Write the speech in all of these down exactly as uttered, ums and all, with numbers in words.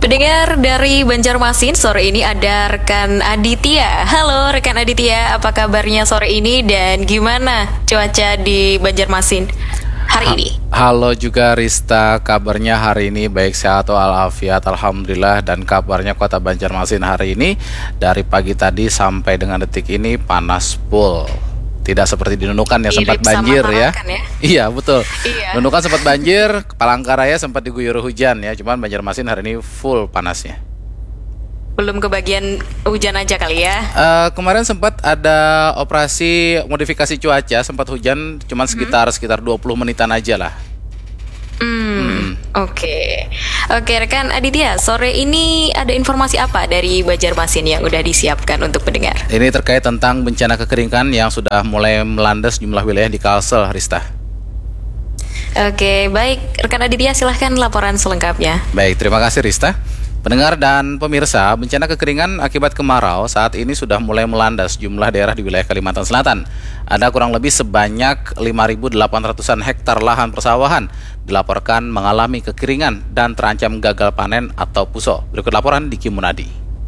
Pendengar dari Banjarmasin, sore ini ada rekan Aditya. Halo rekan Aditya, apa kabarnya sore ini dan gimana cuaca di Banjarmasin hari Ha- ini? Halo juga Rista, kabarnya hari ini baik sehat walafiat, alhamdulillah. Dan kabarnya kota Banjarmasin hari ini dari pagi tadi sampai dengan detik ini panas full. Tidak seperti di Nunukan yang sempat Mirip sama banjir ya. Tarakan ya. Iya betul. Iya. Nunukan sempat banjir, Palangkaraya sempat diguyur hujan ya. Cuman Banjarmasin hari ini full panasnya. Belum kebagian hujan aja kali ya. Eh, kemarin sempat ada operasi modifikasi cuaca, sempat hujan cuman sekitar sekitar dua puluh menitan aja lah. Hmm, oke. Oke rekan Aditya, sore ini ada informasi apa dari Banjarmasin yang udah disiapkan untuk pendengar? Ini terkait tentang bencana kekeringan yang sudah mulai melanda sejumlah wilayah di Kalsel, Rista. Oke, baik rekan Aditya, silahkan laporan selengkapnya. Baik, terima kasih Rista. Pendengar dan pemirsa, bencana kekeringan akibat kemarau saat ini sudah mulai melanda sejumlah daerah di wilayah Kalimantan Selatan. Ada kurang lebih sebanyak lima ribu delapan ratusan hektar lahan persawahan dilaporkan mengalami kekeringan dan terancam gagal panen atau puso. Berikut laporan Diki Munadi.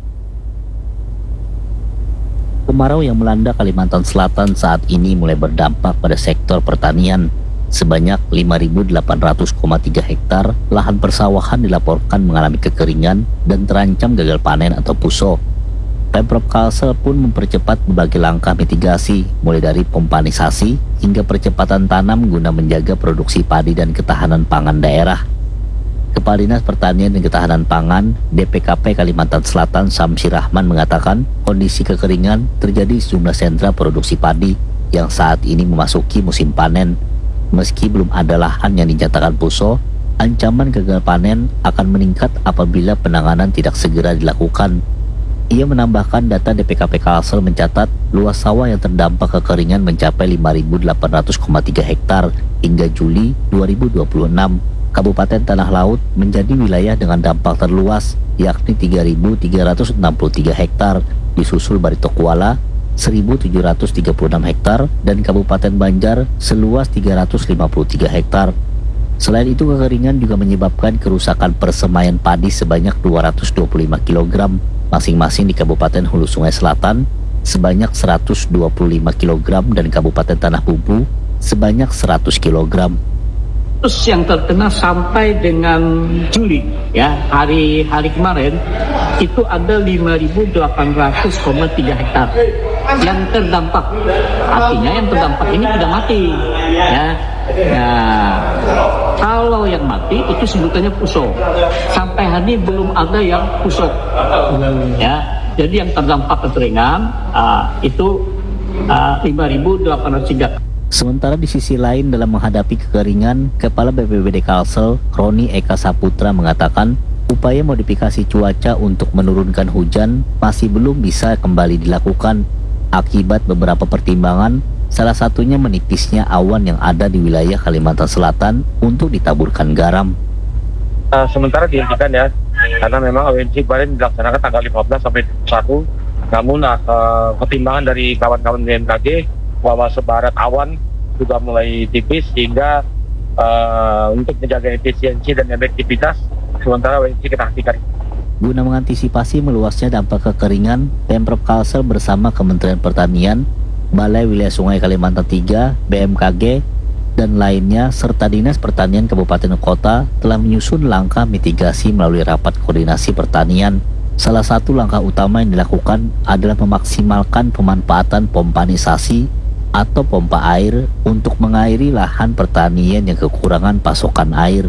Kemarau yang melanda Kalimantan Selatan saat ini mulai berdampak pada sektor pertanian. Sebanyak lima ribu delapan ratus koma tiga hektar lahan persawahan dilaporkan mengalami kekeringan dan terancam gagal panen atau puso. Pemprov Kalsel pun mempercepat berbagai langkah mitigasi, mulai dari pompanisasi hingga percepatan tanam guna menjaga produksi padi dan ketahanan pangan daerah. Kepala Dinas Pertanian dan Ketahanan Pangan D P K P Kalimantan Selatan Samsi Rahman mengatakan kondisi kekeringan terjadi di sejumlah sentra produksi padi yang saat ini memasuki musim panen. Meski belum ada lahan yang dinyatakan puso, ancaman gagal panen akan meningkat apabila penanganan tidak segera dilakukan. Ia menambahkan data D P K P Kalsel mencatat luas sawah yang terdampak kekeringan mencapai lima ribu delapan ratus koma tiga hektar hingga Juli dua ribu dua puluh enam. Kabupaten Tanah Laut menjadi wilayah dengan dampak terluas, yakni tiga ribu tiga ratus enam puluh tiga hektar, disusul Barito Kuala seribu tujuh ratus tiga puluh enam hektar dan Kabupaten Banjar seluas tiga ratus lima puluh tiga hektar. Selain itu, kekeringan juga menyebabkan kerusakan persemaian padi sebanyak dua ratus dua puluh lima kilogram, masing-masing di Kabupaten Hulu Sungai Selatan sebanyak seratus dua puluh lima kilogram dan Kabupaten Tanah Bumbu sebanyak seratus kilogram. Terus yang terkena sampai dengan Juli ya, hari-hari kemarin itu ada lima ribu delapan ratus koma tiga hektar yang terdampak. Artinya yang terdampak ini tidak mati ya. Nah, kalau yang mati itu sebutannya puso. Sampai hari ini belum ada yang puso ya. Jadi yang terdampak kekeringan uh, itu uh, lima ribu delapan ratus tiga. Sementara di sisi lain dalam menghadapi kekeringan, Kepala B P B D Kalsel, Roni Eka Saputra mengatakan upaya modifikasi cuaca untuk menurunkan hujan masih belum bisa kembali dilakukan akibat beberapa pertimbangan, salah satunya menipisnya awan yang ada di wilayah Kalimantan Selatan untuk ditaburkan garam. Uh, sementara dihentikan ya, karena memang O N C kemarin dilaksanakan tanggal lima belas sampai satu. Namun uh, pertimbangan dari kawan-kawan B M K G bahwa sebaran awan juga mulai tipis sehingga uh, untuk menjaga efisiensi dan efektivitas sementara O N C kita hentikan. Guna mengantisipasi meluasnya dampak kekeringan, Pemprov Kalsel bersama Kementerian Pertanian, Balai Wilayah Sungai Kalimantan tiga, B M K G, dan lainnya serta Dinas Pertanian Kabupaten Kota telah menyusun langkah mitigasi melalui rapat koordinasi pertanian. Salah satu langkah utama yang dilakukan adalah memaksimalkan pemanfaatan pompanisasi atau pompa air untuk mengairi lahan pertanian yang kekurangan pasokan air.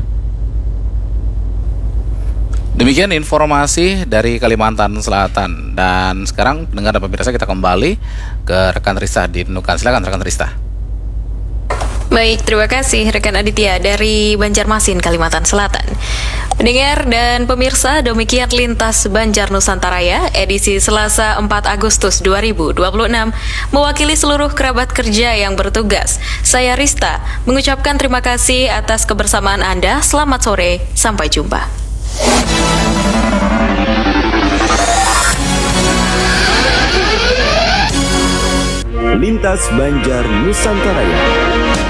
Demikian informasi dari Kalimantan Selatan. Dan sekarang pendengar dan pemirsa, kita kembali ke rekan Rista di Nunukan. Silakan rekan Rista. Baik, terima kasih rekan Aditya dari Banjarmasin, Kalimantan Selatan. Pendengar dan pemirsa, demikian Lintas Banjar Nusantaraya edisi Selasa empat Agustus dua ribu dua puluh enam. Mewakili seluruh kerabat kerja yang bertugas, saya Rista mengucapkan terima kasih atas kebersamaan Anda. Selamat sore, sampai jumpa. Lintas Banjar Nusantaraya.